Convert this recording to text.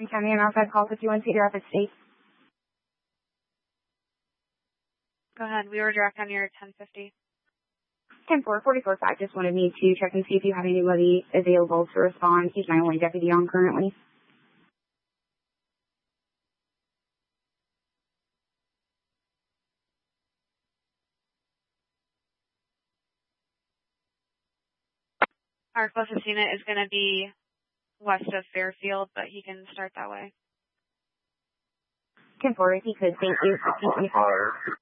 County and outside call 51 Cedar Rapids State. Go ahead. We were direct on your 1050. 10-4, 44-5. Just wanted me to check and see if you have anybody available to respond. He's my only deputy on currently. Our closest unit is going to be west of Fairfield, but he can start that way. 10-4, if he could, thank you.